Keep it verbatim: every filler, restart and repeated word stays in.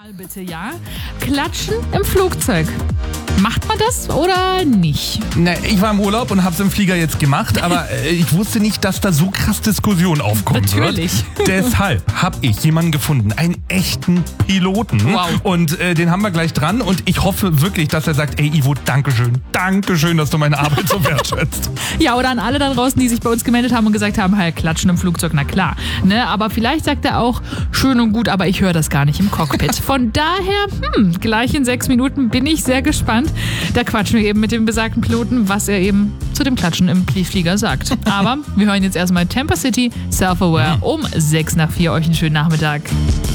Bitte, ja. Klatschen im Flugzeug. Macht man das oder nicht? Na, ich war im Urlaub und hab's im Flieger jetzt gemacht, aber äh, ich wusste nicht, dass da so krass Diskussion aufkommen Natürlich. wird. Deshalb habe ich jemanden gefunden, einen echten Piloten. Wow. Und äh, den haben wir gleich dran und ich hoffe wirklich, dass er sagt, ey Ivo, Dankeschön, Dankeschön, dass du meine Arbeit so wertschätzt. Ja, oder an alle da draußen, die sich bei uns gemeldet haben und gesagt haben, halt, Klatschen im Flugzeug, na klar. Ne? Aber vielleicht sagt er auch, schön und gut, aber ich höre das gar nicht im Cockpit. Von daher, hm, gleich in sechs Minuten bin ich sehr gespannt. Da quatschen wir eben mit dem besagten Piloten, was er eben zu dem Klatschen im Flieger sagt. Aber wir hören jetzt erstmal Tampa City, Self-Aware um sechs nach vier. Euch einen schönen Nachmittag.